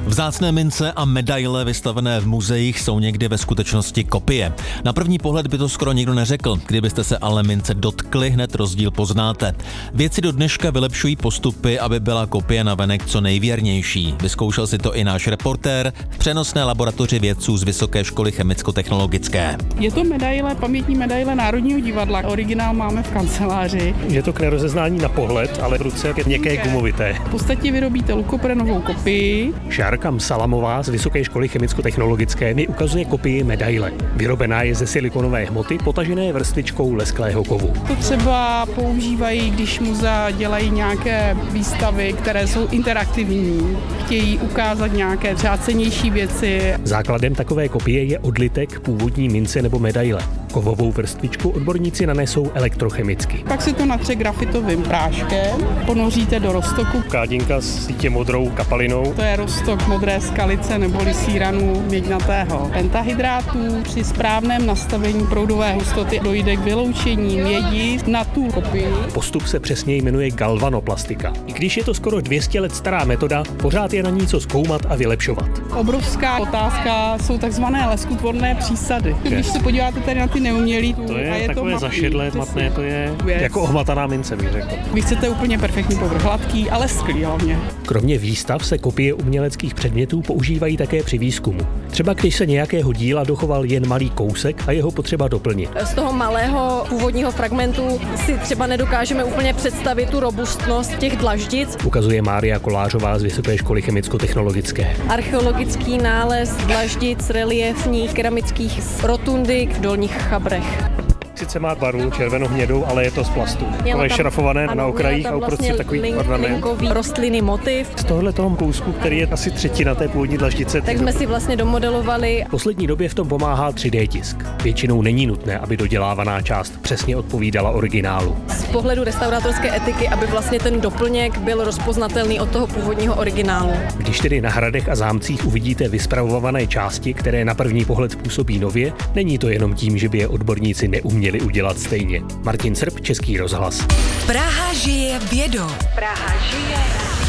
Vzácné mince a medaile vystavené v muzeích jsou někdy ve skutečnosti kopie. Na první pohled by to skoro nikdo neřekl, kdybyste se ale mince dotkli, hned rozdíl poznáte. Vědci do dneška vylepšují postupy, aby byla kopie navenek co nejvěrnější. Vyzkoušel si to i náš reportér v přenosné laboratoři vědců z Vysoké školy chemicko-technologické. Je to medaile, pamětní medaile Národního divadla. Originál máme v kanceláři. Je to k nerozeznání na pohled, ale v ruce je měkké gumovité. V podstatě vyrobíte lukoprenovou kopii. Šárka Salamová z Vysoké školy chemicko-technologické mi ukazuje kopii medaile. Vyrobená je ze silikonové hmoty, potažené vrstvičkou lesklého kovu. To třeba používají, když muzea dělají nějaké výstavy, které jsou interaktivní. Chtějí ukázat nějaké třeba cennější věci. Základem takové kopie je odlitek původní mince nebo medaile. Kovovou vrstvičku odborníci nanesou elektrochemicky. Pak se to natře grafitovým práškem, ponoříte do roztoku. Kádinka s sítě modrou kapalinou. To je roztok modré skalice neboli síranu měďnatého pentahydrátu. Při správném nastavení proudové hustoty dojde k vyloučení mědi na tu kopii. Postup se přesněji jmenuje galvanoplastika. I když je to skoro 200 let stará metoda, pořád je na ní co zkoumat a vylepšovat. Obrovská otázka jsou takzvané leskutvorné přísady. Když se podíváte tady na ty neumělý, to je, a je takové to zašedlé, matné, to je jako ohmataná mince, bych řekl. Vy chcete úplně perfektní povrch, hladký, ale lesklý hlavně. Kromě výstav se kopie uměleckých předmětů používají také při výzkumu. Třeba když se nějakého díla dochoval jen malý kousek a jeho potřeba doplnit. Z toho malého původního fragmentu si třeba nedokážeme úplně představit tu robustnost těch dlaždic. Ukazuje Mária Kolářová z Vysoké školy chemicko-technologické. Archeologický nález dlaždic reliefních keramických rotundy v Dolních Chabrech. Sice má barvu červeno-hnědou, ale je to z plastu. To je šrafované na okrajích a uprostřed takový ornament. Rostlinný motiv. Z tohle toho kousku, který je asi třetina té původní dlaždice. Tak jsme si vlastně domodelovali. V poslední době v tom pomáhá 3D tisk. Většinou není nutné, aby dodělávaná část přesně odpovídala originálu. Z pohledu restaurátorské etiky, aby vlastně ten doplněk byl rozpoznatelný od toho původního originálu. Když tedy na hradech a zámcích uvidíte vyspravované části, které na první pohled působí nově, není to jenom tím, že by je odborníci neuměli udělat stejně. Martin Srb, Český rozhlas. Praha žije vědou. Praha žije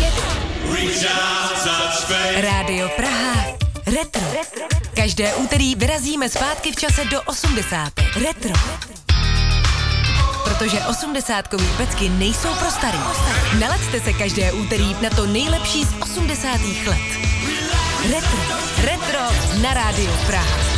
vědou. Rádio Praha. Retro. Každé úterý vyrazíme zpátky v čase do 80. Retro. Protože 80kový pecky nejsou pro starý. Nalaďte se každé úterý na to nejlepší z 80. let. Retro. Retro na Rádiu Praha.